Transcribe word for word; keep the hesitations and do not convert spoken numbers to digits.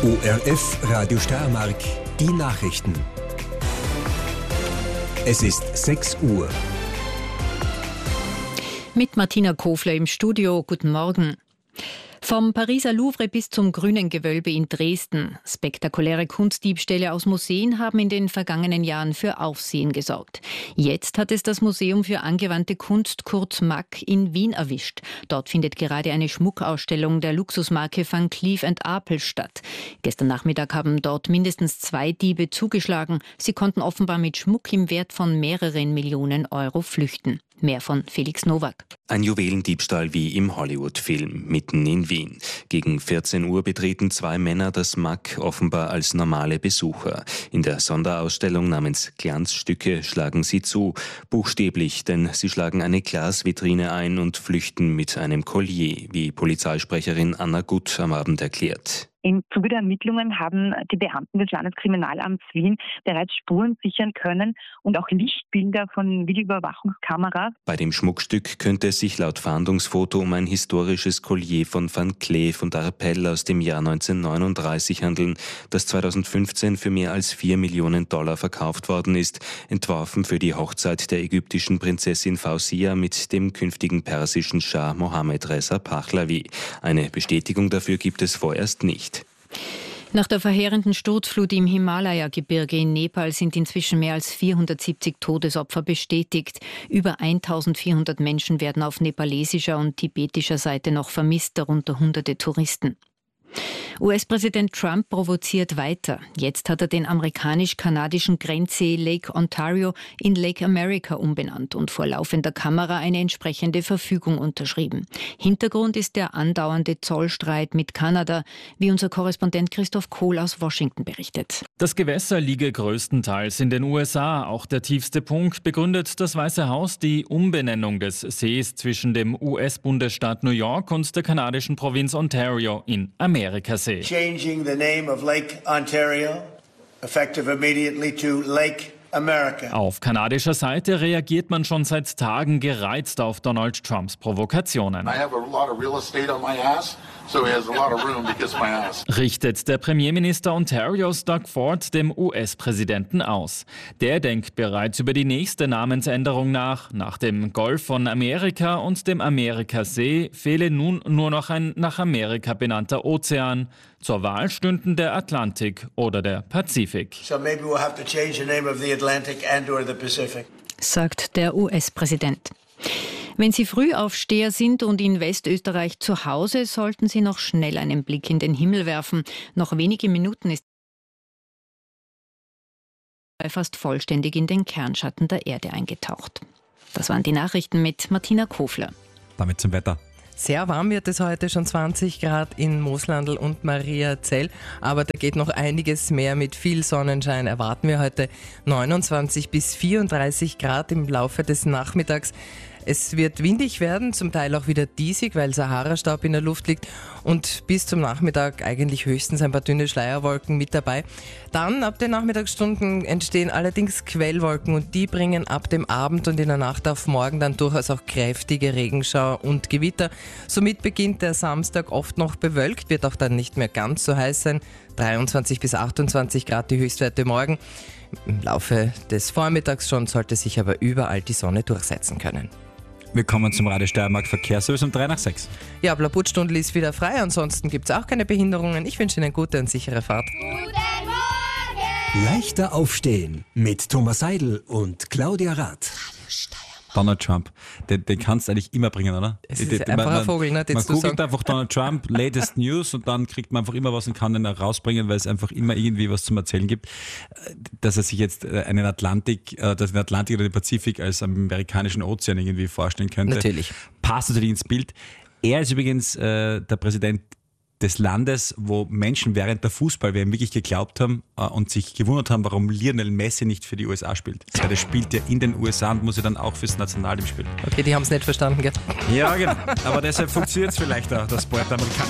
O R F Radio Steiermark, die Nachrichten. Es ist sechs Uhr. Mit Martina Kofler im Studio. Guten Morgen. Vom Pariser Louvre bis zum Grünen Gewölbe in Dresden. Spektakuläre Kunstdiebstähle aus Museen haben in den vergangenen Jahren für Aufsehen gesorgt. Jetzt hat es das Museum für angewandte Kunst, kurz M A C, in Wien erwischt. Dort findet gerade eine Schmuckausstellung der Luxusmarke Van Cleef and Arpels statt. Gestern Nachmittag haben dort mindestens zwei Diebe zugeschlagen. Sie konnten offenbar mit Schmuck im Wert von mehreren Millionen Euro flüchten. Mehr von Felix Nowak. Ein Juwelendiebstahl wie im Hollywood-Film, mitten in Wien. Gegen vierzehn Uhr betreten zwei Männer das M A C offenbar als normale Besucher. In der Sonderausstellung namens Glanzstücke schlagen sie zu. Buchstäblich, denn sie schlagen eine Glasvitrine ein und flüchten mit einem Collier, wie Polizeisprecherin Anna Gutt am Abend erklärt. Im Zuge der Ermittlungen haben die Beamten des Landeskriminalamts Wien bereits Spuren sichern können und auch Lichtbilder von Videoüberwachungskameras. Bei dem Schmuckstück könnte es sich laut Fahndungsfoto um ein historisches Collier von Van Cleef und Arpels aus dem Jahr neunzehnhundertneununddreißig handeln, das zweitausendfünfzehn für mehr als vier Millionen Dollar verkauft worden ist, entworfen für die Hochzeit der ägyptischen Prinzessin Fausia mit dem künftigen persischen Schah Mohammed Reza Pahlavi. Eine Bestätigung dafür gibt es vorerst nicht. Nach der verheerenden Sturzflut im Himalaya-Gebirge in Nepal sind inzwischen mehr als vierhundertsiebzig Todesopfer bestätigt. Über eintausendvierhundert Menschen werden auf nepalesischer und tibetischer Seite noch vermisst, darunter hunderte Touristen. U S-Präsident Trump provoziert weiter. Jetzt hat er den amerikanisch-kanadischen Grenzsee Lake Ontario in Lake America umbenannt und vor laufender Kamera eine entsprechende Verfügung unterschrieben. Hintergrund ist der andauernde Zollstreit mit Kanada, wie unser Korrespondent Christoph Kohl aus Washington berichtet. Das Gewässer liege größtenteils in den U S A. Auch der tiefste Punkt begründet das Weiße Haus die Umbenennung des Sees zwischen dem U S-Bundesstaat New York und der kanadischen Provinz Ontario in Amerikasee. Changing the name of Lake Ontario, effective immediately to Lake America. Auf kanadischer Seite reagiert man schon seit Tagen gereizt auf Donald Trumps Provokationen. I have a lot of real estate on my ass, so he has a lot of room to kiss my ass. Richtet der Premierminister Ontarios Doug Ford dem U S-Präsidenten aus. Der denkt bereits über die nächste Namensänderung nach. Nach dem Golf von Amerika und dem Amerikasee fehle nun nur noch ein nach Amerika benannter Ozean. Zur Wahl stünden der Atlantik oder der Pazifik. So maybe we'll have to change the name of the Atlantic and or the Pacific. Sagt der U S-Präsident. Wenn Sie Frühaufsteher sind und in Westösterreich zu Hause, sollten Sie noch schnell einen Blick in den Himmel werfen. Noch wenige Minuten ist er fast vollständig in den Kernschatten der Erde eingetaucht. Das waren die Nachrichten mit Martina Kofler. Damit zum Wetter. Sehr warm wird es heute, schon zwanzig Grad in Mooslandl und Mariazell, aber da geht noch einiges mehr. Mit viel Sonnenschein erwarten wir heute neunundzwanzig bis vierunddreißig Grad im Laufe des Nachmittags. Es wird windig werden, zum Teil auch wieder diesig, weil Sahara-Staub in der Luft liegt und bis zum Nachmittag eigentlich höchstens ein paar dünne Schleierwolken mit dabei. Dann ab den Nachmittagsstunden entstehen allerdings Quellwolken und die bringen ab dem Abend und in der Nacht auf morgen dann durchaus auch kräftige Regenschauer und Gewitter. Somit beginnt der Samstag oft noch bewölkt, wird auch dann nicht mehr ganz so heiß sein. dreiundzwanzig bis achtundzwanzig Grad die Höchstwerte morgen. Im Laufe des Vormittags schon sollte sich aber überall die Sonne durchsetzen können. Wir kommen zum Radio Steiermark Verkehrsservice um drei nach sechs. Ja, Blauputstundl ist wieder frei, ansonsten gibt es auch keine Behinderungen. Ich wünsche Ihnen gute und sichere Fahrt. Guten Morgen! Leichter aufstehen mit Thomas Seidel und Claudia Rath. Donald Trump, den, den kannst du eigentlich immer bringen, oder? Es ist den, den, einfach man, ein Vogel, ne? Man googelt einfach Donald Trump, latest News und dann kriegt man einfach immer was und kann den rausbringen, weil es einfach immer irgendwie was zum Erzählen gibt. Dass er sich jetzt einen Atlantik, dass den Atlantik oder den Pazifik als amerikanischen Ozean irgendwie vorstellen könnte. Natürlich. Passt natürlich ins Bild. Er ist übrigens äh, der Präsident des Landes, wo Menschen während der Fußball-W M wirklich geglaubt haben äh, und sich gewundert haben, warum Lionel Messi nicht für die U S A spielt. Weil der spielt ja in den U S A und muss ja dann auch fürs Nationalteam spielen. Okay, die haben es nicht verstanden, gell? Ja, genau. Aber deshalb funktioniert es vielleicht auch, das Sport amerikanische.